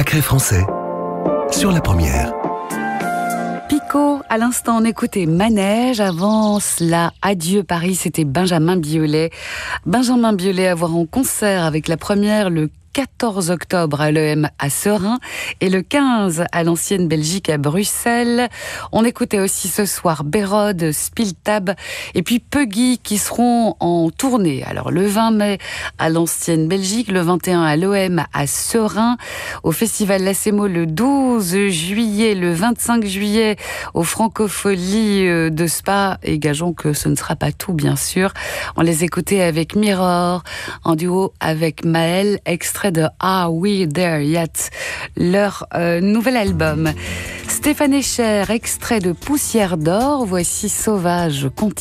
Sacré français, sur la première. Pico, à l'instant on écoutait Manège, avant cela Adieu Paris, c'était Benjamin Biolay. Benjamin Biolay à voir en concert avec la première le 14 octobre à l'EM à Serein et le 15 à l'Ancienne Belgique à Bruxelles. On écoutait aussi ce soir Bérode, Spiltab et puis Puggy qui seront en tournée. Alors le 20 mai à l'Ancienne Belgique, le 21 à l'OM à Serein, au Festival Lacémo le 12 juillet, le 25 juillet au Francophonie de Spa, et gageons que ce ne sera pas tout bien sûr. On les écoutait avec Mirror, en duo avec Maël, extrait de Ah We There Yet, leur nouvel album. Stéphane Echer, extrait de Poussière d'or, voici Sauvage continue.